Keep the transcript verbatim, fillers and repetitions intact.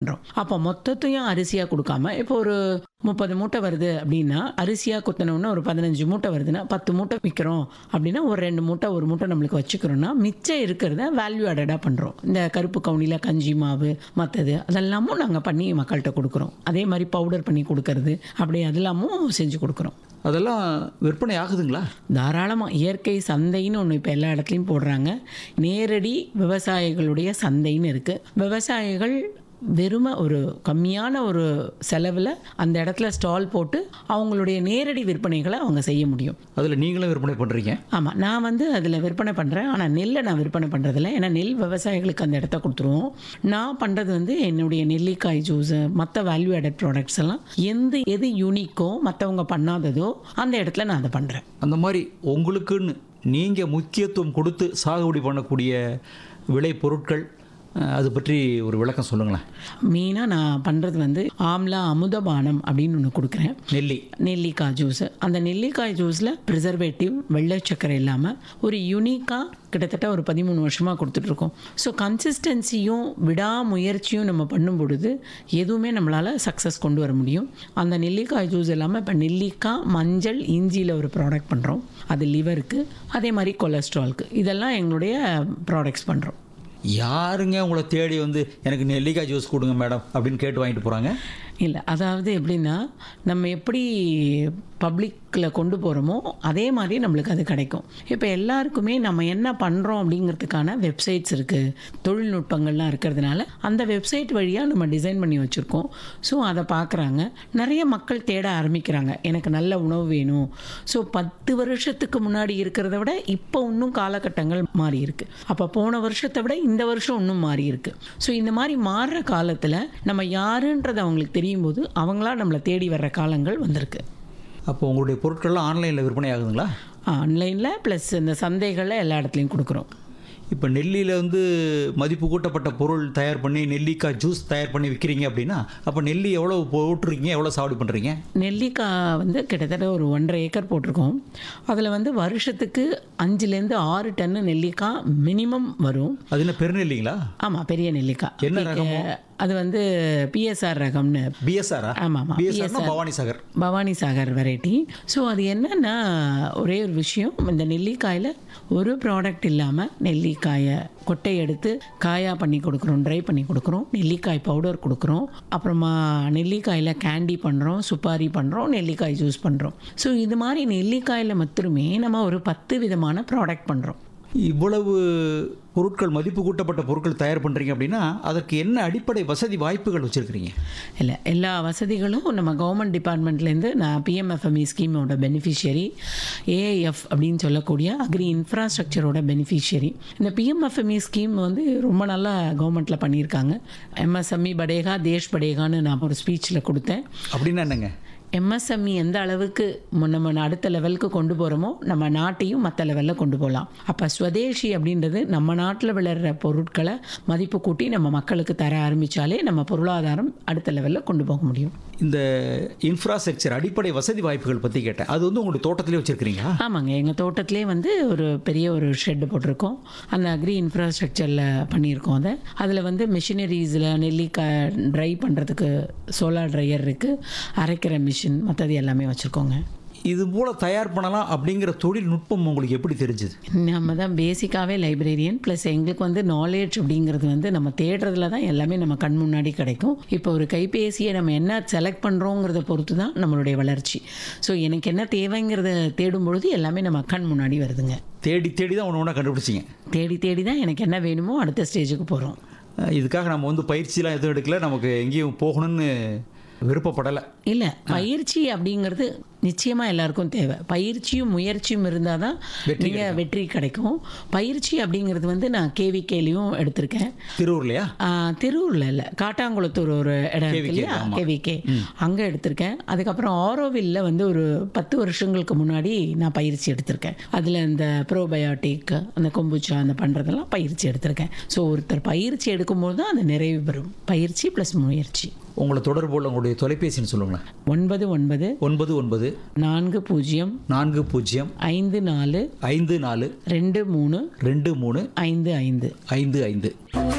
பண்ணுறோம். அப்போ மொத்தத்தையும் அரிசியாக கொடுக்காம இப்போ ஒரு முப்பது மூட்டை வருது அப்படின்னா அரிசியாக குத்தினோன்னா ஒரு பதினஞ்சு மூட்டை வருதுன்னா பத்து மூட்டை விற்கிறோம் அப்படின்னா ஒரு ரெண்டு மூட்டை ஒரு மூட்டை நம்மளுக்கு வச்சுக்கிறோன்னா மிச்சம் இருக்கிறத வேல்யூ ஆடடாக பண்ணுறோம். இந்த கருப்பு கவுனியில் கஞ்சி மாவு மற்றது அதெல்லாமும் நாங்கள் பண்ணி மக்கள்கிட்ட கொடுக்குறோம். அதே மாதிரி பவுடர் பண்ணி கொடுக்கறது அப்படி அதெல்லாமும் செஞ்சு கொடுக்குறோம். அதெல்லாம் விற்பனை ஆகுதுங்களா? தாராளமாக. இயற்கை சந்தைன்னு ஒன்று இப்போ எல்லா இடத்துலையும் போடுறாங்க. நேரடி விவசாயிகளுடைய சந்தைன்னு இருக்குது. விவசாயிகள் வெறும ஒரு கம்மியான ஒரு செலவில் அந்த இடத்துல ஸ்டால் போட்டு அவங்களுடைய நேரடி விற்பனைகளை அவங்க செய்ய முடியும். அதில் நீங்களும் விற்பனை பண்ணுறீங்க? ஆமாம், நான் வந்து அதில் விற்பனை பண்ணுறேன். ஆனால் நெல்லை நான் விற்பனை பண்ணுறதில்ல. ஏன்னா நெல் விவசாயிகளுக்கு அந்த இடத்த கொடுத்துருவோம். நான் பண்ணுறது வந்து என்னுடைய நெல்லிக்காய் ஜூஸு மற்ற வேல்யூ ஆடட் ப்ராடக்ட்ஸ் எல்லாம் எந்த எது யூனிக்கோ மற்றவங்க பண்ணாததோ அந்த இடத்துல நான் அதை பண்ணுறேன். அந்த மாதிரி உங்களுக்குன்னு நீங்கள் முக்கியத்துவம் கொடுத்து சாகுபடி பண்ணக்கூடிய விளை பொருட்கள் அது பற்றி ஒரு விளக்கம் சொல்லுங்களேன். மெயினாக நான் பண்ணுறது வந்து ஆம்லா அமுதபானம் அப்படின்னு ஒன்று கொடுக்குறேன். நெல்லி நெல்லிக்காய் ஜூஸு. அந்த நெல்லிக்காய் ஜூஸில் ப்ரிசர்வேட்டிவ் வெள்ளை சக்கரை இல்லாமல் ஒரு யூனிக்காக கிட்டத்தட்ட ஒரு பதிமூணு வருஷமாக கொடுத்துட்ருக்கோம். ஸோ கன்சிஸ்டன்சியும் விடாமுயற்சியும் நம்ம பண்ணும் பொழுது எதுவுமே நம்மளால் சக்ஸஸ் கொண்டு வர முடியும். அந்த நெல்லிக்காய் ஜூஸ் இல்லாமல் இப்போ நெல்லிக்காய் மஞ்சள் இஞ்சியில் ஒரு ப்ராடக்ட் பண்ணுறோம். அது லிவருக்கு, அதே மாதிரி கொலஸ்ட்ரால்க்கு. இதெல்லாம் எங்களுடைய ப்ராடக்ட்ஸ் பண்ணுறோம். யாருங்க உங்களை தேடி வந்து எனக்கு நெல்லிக்காய் ஜூஸ் கொடுங்க மேடம் அப்படின்னு கேட்டு வாங்கிட்டு போகிறாங்க? இல்லை, அதாவது எப்படின்னா நம்ம எப்படி பப்ளிக்கில் கொண்டு போகிறோமோ அதே மாதிரி நம்மளுக்கு அது கிடைக்கும். இப்போ எல்லாருக்குமே நம்ம என்ன பண்ணுறோம் அப்படிங்கிறதுக்கான வெப்சைட்ஸ் இருக்குது, தொழில்நுட்பங்கள்லாம் இருக்கிறதுனால அந்த வெப்சைட் வழியாக நம்ம டிசைன் பண்ணி வச்சுருக்கோம். ஸோ அதை பார்க்குறாங்க, நிறைய மக்கள் தேட ஆரம்பிக்கிறாங்க. எனக்கு நல்ல உணவு வேணும். ஸோ பத்து வருஷத்துக்கு முன்னாடி இருக்கிறத விட இப்போ இன்னும் காலகட்டங்கள் மாறி இருக்குது. அப்போ போன வருஷத்தை விட இந்த வருஷம் இன்னும் மாறி இருக்குது. ஸோ இந்த மாதிரி மாறுற காலத்தில் நம்ம யாருன்றது அவங்களுக்கு தெரியும் போது அவங்களா நம்மளை தேடி வர்ற காலங்கள் வந்திருக்கு. அப்போ உங்களுடைய பொருட்கள்லாம் ஆன்லைனில் விற்பனை ஆகுதுங்களா? ஆன்லைனில் ப்ளஸ் இந்த சந்தைகளில் எல்லா இடத்துலையும் கொடுக்குறோம். இப்போ நெல்லியில் வந்து மதிப்பு கூட்டப்பட்ட பொருள் தயார் பண்ணி நெல்லிக்காய் ஜூஸ் தயார் பண்ணி விற்கிறீங்க அப்படின்னா அப்போ நெல்லி எவ்வளோ போட்டிருக்கீங்க, எவ்வளோ சாகுபடி பண்ணுறீங்க? நெல்லிக்காய் வந்து கிட்டத்தட்ட ஒரு ஒன்றரை ஏக்கர் போட்டிருக்கோம். அதில் வந்து வருஷத்துக்கு அஞ்சுலேருந்து ஆறு டன்னு நெல்லிக்காய் மினிமம் வரும். அது என்ன பெருநெல்லிங்களா? ஆமாம், பெரிய நெல்லிக்காய். என்ன ரகம்? அது வந்து பிஎஸ்ஆர் ரகம்னு. பிஎஸ்ஆரா? ஆமாம் ஆமாம், PSR Bhavani Sagar. Bhavani Sagar variety. So அது என்னன்னா ஒரே ஒரு விஷயம், இந்த நெல்லிக்காயில் ஒரு ப்ராடக்ட் இல்லாமல் நெல்லிக்காயை கொட்டை எடுத்து காயாக பண்ணி கொடுக்குறோம், ட்ரை பண்ணி கொடுக்குறோம், நெல்லிக்காய் பவுடர் கொடுக்குறோம், அப்புறமா நெல்லிக்காயில் கேண்டி பண்ணுறோம், சுப்பாரி பண்ணுறோம், நெல்லிக்காய் ஜூஸ் பண்ணுறோம். ஸோ இது மாதிரி நெல்லிக்காயில் மட்டுமே நம்ம ஒரு பத்து விதமான ப்ராடக்ட் பண்ணுறோம். இவ்வளவு பொருட்கள் மதிப்பு கூட்டப்பட்ட பொருட்கள் தயார் பண்ணுறீங்க அப்படின்னா அதற்கு என்ன அடிப்படை வசதி வாய்ப்புகள் வச்சுருக்கிறீங்க? இல்லை, எல்லா வசதிகளும் நம்ம கவர்மெண்ட் டிபார்ட்மெண்ட்லேருந்து, நான் பிஎம்எஃப்எம்இ ஸ்கீமோட பெனிஃபிஷியரி, ஏஐஎஃப் அப்படின்னு சொல்லக்கூடிய அக்ரி இன்ஃப்ராஸ்ட்ரக்சரோட பெனிஃபிஷியரி. இந்த பிஎம்எஃப்எம்இ ஸ்கீம் வந்து ரொம்ப நல்லா கவர்மெண்ட்டில் பண்ணியிருக்காங்க. எம்எஸ்எம்இ படேகா தேஷ் படேகான்னு நான் ஒரு ஸ்பீச்சில் கொடுத்தேன். அப்படின்னா என்னங்க? எம்எஸ்எம்இ எந்த அளவுக்கு நம்ம அடுத்த லெவலுக்கு கொண்டு போகிறோமோ நம்ம நாட்டையும் மற்ற லெவலில் கொண்டு போகலாம். அப்போ ஸ்வதேஷி அப்படின்றது நம்ம நாட்டில் விளையிற பொருட்களை மதிப்பு கூட்டி நம்ம மக்களுக்கு தர ஆரம்பித்தாலே நம்ம பொருளாதாரம் அடுத்த லெவலில் கொண்டு போக முடியும். இந்த இன்ஃப்ராஸ்ட்ரக்சர் அடிப்படை வசதி வாய்ப்புகள் பற்றி கேட்டேன். அது வந்து உங்களுடைய தோட்டத்திலே வச்சுருக்கிறீங்களா? ஆமாங்க, எங்கள் தோட்டத்திலே வந்து ஒரு பெரிய ஒரு ஷெட்டு போட்டிருக்கோம். அந்த அக்ரி இன்ஃப்ராஸ்ட்ரக்சரில் பண்ணியிருக்கோம். அதை அதில் வந்து மிஷினரிஸில் நெல்லிக்காய் ட்ரை பண்ணுறதுக்கு சோலார் ட்ரையர் இருக்குது, அரைக்கிற மிஷின், மற்றது எல்லாமே வச்சுருக்கோங்க. இது போல் தயார் பண்ணலாம் அப்படிங்கிற தொழில்நுட்பம் உங்களுக்கு எப்படி தெரிஞ்சுது? நம்ம தான் பேசிக்காகவே லைப்ரரியன், ப்ளஸ் எங்களுக்கு வந்து நாலேஜ் அப்படிங்கிறது வந்து நம்ம தேடுறதுல தான் எல்லாமே நம்ம கண் முன்னாடி கிடைக்கும். இப்போ ஒரு கைபேசியை நம்ம என்ன செலக்ட் பண்ணுறோங்கிறத பொறுத்து தான் நம்மளுடைய வளர்ச்சி. ஸோ எனக்கு என்ன தேவைங்கிறத தேடும் பொழுது எல்லாமே நம்ம கண் முன்னாடி வருதுங்க. தேடி தேடி தான் ஒன்று ஒன்றா கண்டுபிடிச்சிங்க? தேடி தேடி தான் எனக்கு என்ன வேணுமோ அடுத்த ஸ்டேஜுக்கு போகிறோம். இதுக்காக நம்ம வந்து பயிற்சியெலாம் எதுவும் எடுக்கல, நமக்கு எங்கேயும் போகணும்னு விருப்பப்படலை? இல்லை, பயிற்சி அப்படிங்கிறது நிச்சயமாக எல்லாருக்கும் தேவை. பயிற்சியும் முயற்சியும் இருந்தால் தான் நீங்கள் வெற்றி கிடைக்கும். பயிற்சி அப்படிங்கிறது வந்து நான் கேவிகேலையும் எடுத்திருக்கேன். திருவூர்லையா? திருவூரில் இல்லை, காட்டாங்குளத்தூர் ஒரு இடம் இருக்கு இல்லையா, கேவிகே, அங்கே எடுத்திருக்கேன். அதுக்கப்புறம் ஆரோவில்ல வந்து ஒரு பத்து வருஷங்களுக்கு முன்னாடி நான் பயிற்சி எடுத்திருக்கேன். அதில் இந்த ப்ரோபயோட்டிக், அந்த கொம்புச்சா அந்த பண்ணுறதெல்லாம் பயிற்சி எடுத்திருக்கேன். ஸோ ஒருத்தர் பயிற்சி எடுக்கும்போது தான் அது நிறைவு பெறும். பயிற்சி ப்ளஸ் முயற்சி. உங்களை தொடர்பு உள்ள உங்களுடைய தொலைபேசின்னு சொல்லுங்களேன். ஒன்பது ஒன்பது ஒன்பது ஒன்பது நான்கு பூஜ்ஜியம் நான்கு பூஜ்ஜியம் ஐந்து நாலு ஐந்து நாலு ரெண்டு மூணு ரெண்டு மூணு ஐந்து ஐந்து ஐந்து ஐந்து.